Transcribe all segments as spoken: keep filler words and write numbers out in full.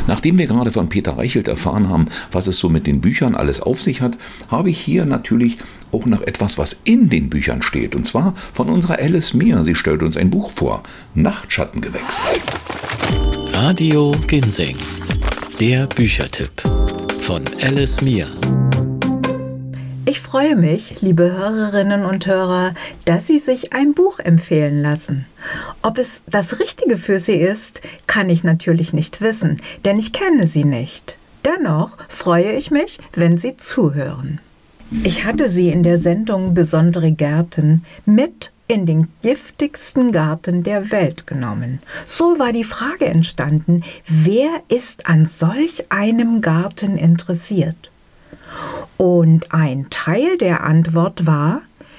Nachdem wir gerade von Peter Reichelt erfahren haben, was es so mit den Büchern alles auf sich hat, habe ich hier natürlich auch noch etwas, was in den Büchern steht. Und zwar von unserer Alice Mier. Sie stellt uns ein Buch vor, Nachtschattengewächse. Radio Ginseng, der Büchertipp von Alice Mier. Ich freue mich, liebe Hörerinnen und Hörer, dass Sie sich ein Buch empfehlen lassen. Ob es das Richtige für Sie ist, kann ich natürlich nicht wissen, denn ich kenne Sie nicht. Dennoch freue ich mich, wenn Sie zuhören. Ich hatte Sie in der Sendung Besondere Gärten mit in den giftigsten Garten der Welt genommen. So war die Frage entstanden, wer ist an solch einem Garten interessiert? Und ein Teil der Antwort war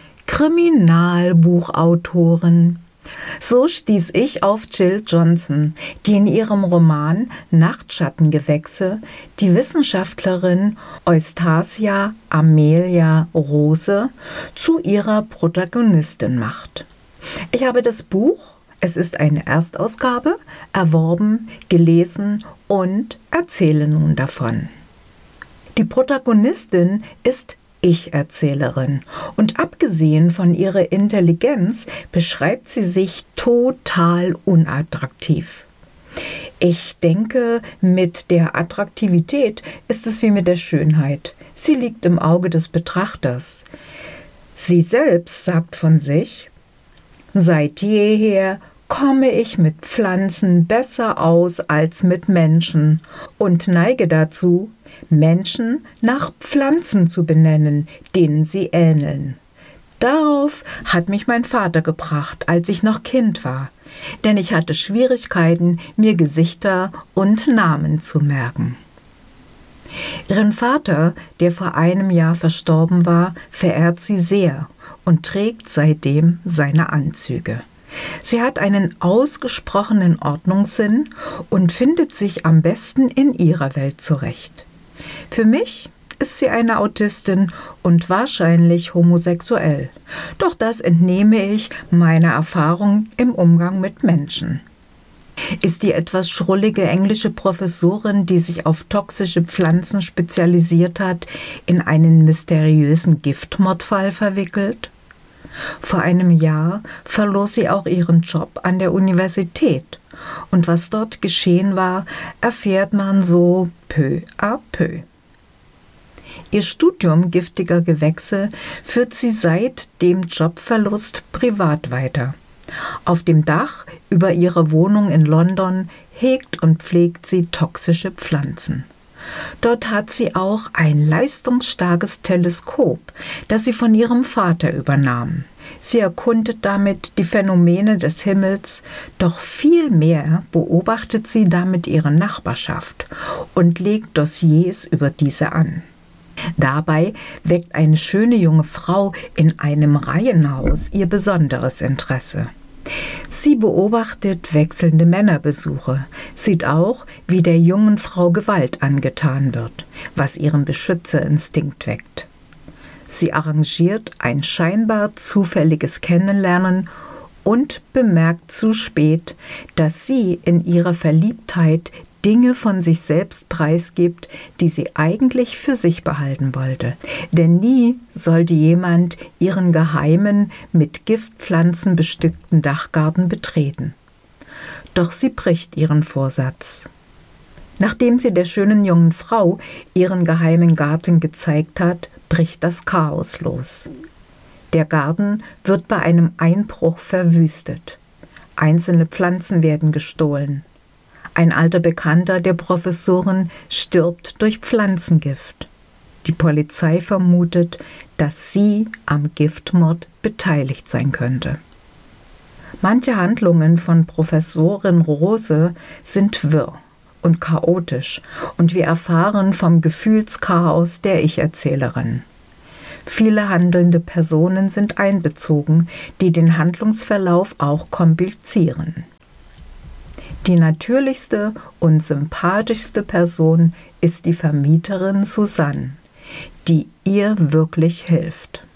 Kriminalbuchautoren. So stieß ich auf Jill Johnson, die in ihrem Roman Nachtschattengewächse die Wissenschaftlerin Eustacia Amelia Rose zu ihrer Protagonistin macht. Ich habe das Buch, es ist eine Erstausgabe, erworben, gelesen und erzähle nun davon. Die Protagonistin ist Ich-Erzählerin und abgesehen von ihrer Intelligenz beschreibt sie sich total unattraktiv. Ich denke, mit der Attraktivität ist es wie mit der Schönheit. Sie liegt im Auge des Betrachters. Sie selbst sagt von sich: Seit jeher komme ich mit Pflanzen besser aus als mit Menschen und neige dazu, Menschen nach Pflanzen zu benennen, denen sie ähneln. Darauf hat mich mein Vater gebracht, als ich noch Kind war, denn ich hatte Schwierigkeiten, mir Gesichter und Namen zu merken. Ihren Vater, der vor einem Jahr verstorben war, verehrt sie sehr und trägt seitdem seine Anzüge. Sie hat einen ausgesprochenen Ordnungssinn und findet sich am besten in ihrer Welt zurecht. Für mich ist sie eine Autistin und wahrscheinlich homosexuell. Doch das entnehme ich meiner Erfahrung im Umgang mit Menschen. Ist die etwas schrullige englische Professorin, die sich auf toxische Pflanzen spezialisiert hat, in einen mysteriösen Giftmordfall verwickelt? Vor einem Jahr verlor sie auch ihren Job an der Universität. Und was dort geschehen war, erfährt man so peu à peu. Ihr Studium giftiger Gewächse führt sie seit dem Jobverlust privat weiter. Auf dem Dach über ihrer Wohnung in London hegt und pflegt sie toxische Pflanzen. Dort hat sie auch ein leistungsstarkes Teleskop, das sie von ihrem Vater übernahm. Sie erkundet damit die Phänomene des Himmels, doch viel mehr beobachtet sie damit ihre Nachbarschaft und legt Dossiers über diese an. Dabei weckt eine schöne junge Frau in einem Reihenhaus ihr besonderes Interesse. Sie beobachtet wechselnde Männerbesuche, sieht auch, wie der jungen Frau Gewalt angetan wird, was ihren Beschützerinstinkt weckt. Sie arrangiert ein scheinbar zufälliges Kennenlernen und bemerkt zu spät, dass sie in ihrer Verliebtheit Dinge von sich selbst preisgibt, die sie eigentlich für sich behalten wollte. Denn nie sollte jemand ihren geheimen, mit Giftpflanzen bestückten Dachgarten betreten. Doch sie bricht ihren Vorsatz. Nachdem sie der schönen jungen Frau ihren geheimen Garten gezeigt hat, bricht das Chaos los. Der Garten wird bei einem Einbruch verwüstet. Einzelne Pflanzen werden gestohlen. Ein alter Bekannter der Professorin stirbt durch Pflanzengift. Die Polizei vermutet, dass sie am Giftmord beteiligt sein könnte. Manche Handlungen von Professorin Rose sind wirr und chaotisch und wir erfahren vom Gefühlschaos der Ich-Erzählerin. Viele handelnde Personen sind einbezogen, die den Handlungsverlauf auch komplizieren. Die natürlichste und sympathischste Person ist die Vermieterin Susanne, die ihr wirklich hilft.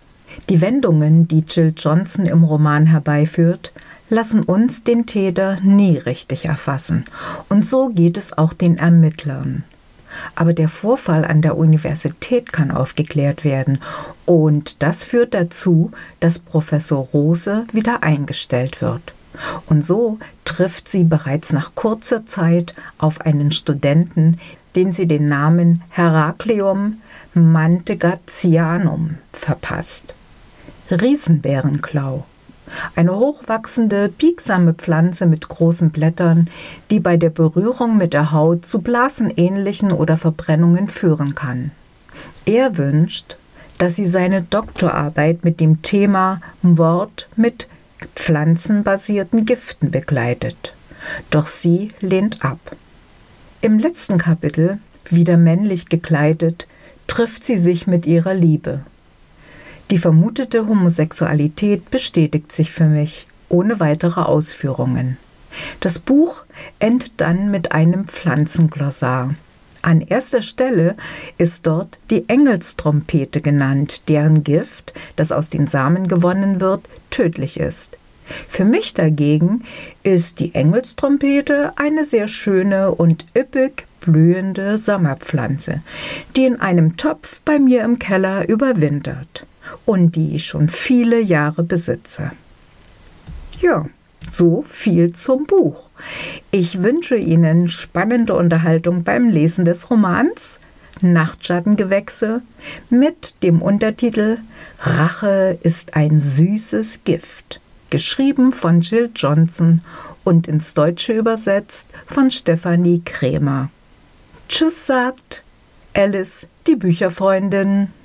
Die Wendungen, die Jill Johnson im Roman herbeiführt, lassen uns den Täter nie richtig erfassen. Und so geht es auch den Ermittlern. Aber der Vorfall an der Universität kann aufgeklärt werden. Und das führt dazu, dass Professor Rose wieder eingestellt wird. Und so trifft sie bereits nach kurzer Zeit auf einen Studenten, den sie den Namen Herakleum Mantegazzianum verpasst. Riesenbärenklau. Eine hochwachsende, biegsame Pflanze mit großen Blättern, die bei der Berührung mit der Haut zu blasenähnlichen oder Verbrennungen führen kann. Er wünscht, dass sie seine Doktorarbeit mit dem Thema Mord mit pflanzenbasierten Giften begleitet. Doch sie lehnt ab. Im letzten Kapitel, wieder männlich gekleidet, trifft sie sich mit ihrer Liebe. Die vermutete Homosexualität bestätigt sich für mich, ohne weitere Ausführungen. Das Buch endet dann mit einem Pflanzenglossar. An erster Stelle ist dort die Engelstrompete genannt, deren Gift, das aus den Samen gewonnen wird, tödlich ist. Für mich dagegen ist die Engelstrompete eine sehr schöne und üppig blühende Sommerpflanze, die in einem Topf bei mir im Keller überwintert und die ich schon viele Jahre besitze. Ja, so viel zum Buch. Ich wünsche Ihnen spannende Unterhaltung beim Lesen des Romans Nachtschattengewächse mit dem Untertitel Rache ist ein süßes Gift, geschrieben von Jill Johnson und ins Deutsche übersetzt von Stefanie Krämer. Tschüss sagt Alice, die Bücherfreundin.